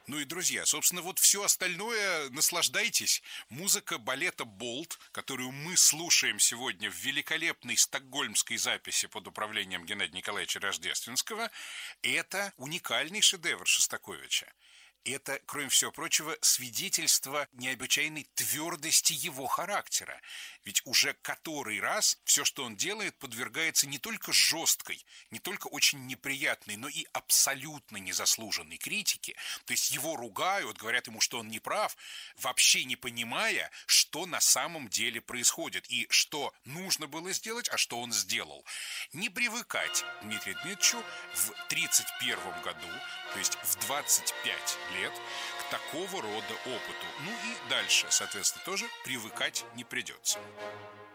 Ну и, друзья, собственно, вот все остальное наслаждайтесь. Музыка балета «Болт», которую мы слушаем сегодня в великолепной стокгольмской записи под управлением Геннадия Николаевича Рождественского, это уникальный шедевр Шостаковича. Это, кроме всего прочего, свидетельство необычайной твердости его характера. Ведь уже который раз все, что он делает, подвергается не только жесткой, не только очень неприятной, но и абсолютно незаслуженной критике. То есть его ругают, говорят ему, что он не прав, вообще не понимая, что на самом деле происходит и что нужно было сделать, а что он сделал. Не привыкать Дмитрию Дмитриевичу в 1931 году, то есть в 25 лет, к такого рода опыту. Ну и дальше, соответственно, тоже привыкать не придется.